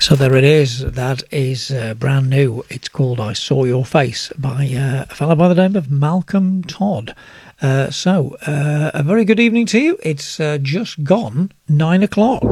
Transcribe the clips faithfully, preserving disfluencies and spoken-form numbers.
So there it is. That is uh, brand new. It's called I Saw Your Face by uh, a fellow by the name of Malcolm Todd. Uh, so, uh, a very good evening to you. It's uh, just gone nine o'clock.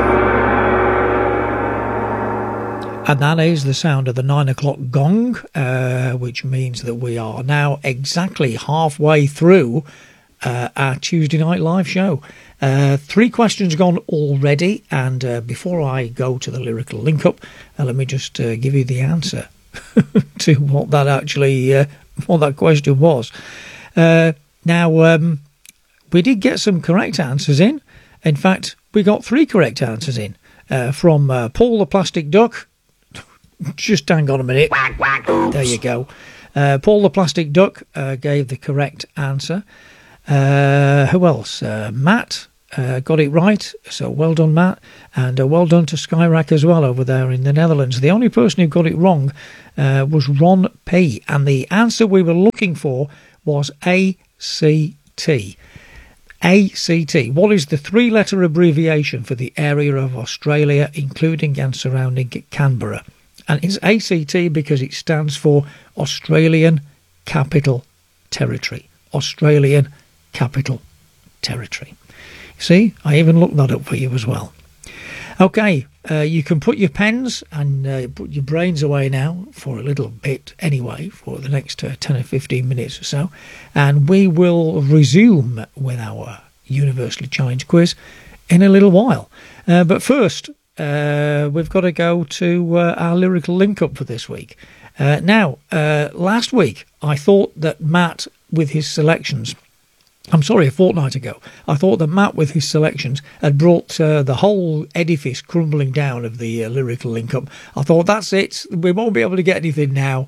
And that is the sound of the nine o'clock gong, uh, which means that we are now exactly halfway through uh, our Tuesday night live show. Uh, three questions gone already, and uh, before I go to the lyrical link-up, uh, let me just uh, give you the answer to what that actually, uh, what that question was. Uh, now, um, we did get some correct answers in. In fact, we got three correct answers in uh, from uh, Paul the Plastic Duck. Just hang on a minute. Quack, quack. There you go. Uh, Paul the Plastic Duck uh, gave the correct answer. Uh, who else? Uh, Matt uh, got it right. So well done, Matt. And uh, well done to Skyrack as well over there in the Netherlands. The only person who got it wrong uh, was Ron P. And the answer we were looking for was A C T. A C T. What is the three-letter abbreviation for the area of Australia, including and surrounding Canberra? And it's A C T because it stands for Australian Capital Territory. Australian Capital Territory. See, I even looked that up for you as well. Okay, uh, you can put your pens and uh, put your brains away now for a little bit anyway, for the next uh, ten or fifteen minutes or so, and we will resume with our Universally Challenged quiz in a little while. Uh, but first, uh, we've got to go to uh, our lyrical link-up for this week. Uh, now, uh, last week, I thought that Matt, with his selections, I'm sorry, a fortnight ago, I thought that Matt, with his selections, had brought uh, the whole edifice crumbling down of the uh, lyrical link-up. I thought, that's it, we won't be able to get anything now,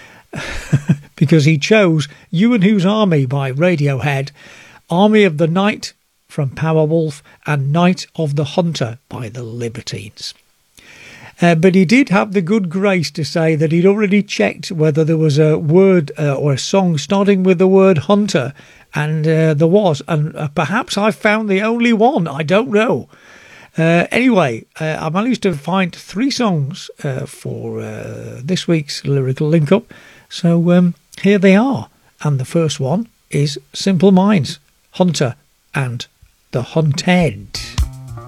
because he chose You and Whose Army by Radiohead, Army of the Night from Powerwolf, and Night of the Hunter by the Libertines. Uh, but he did have the good grace to say that he'd already checked whether there was a word uh, or a song starting with the word hunter, and uh, there was, and uh, perhaps I found the only one, I don't know. Uh, anyway, uh, I managed to find three songs uh, for uh, this week's lyrical link-up, so um, here they are. And the first one is Simple Minds, Hunter and the Hunted.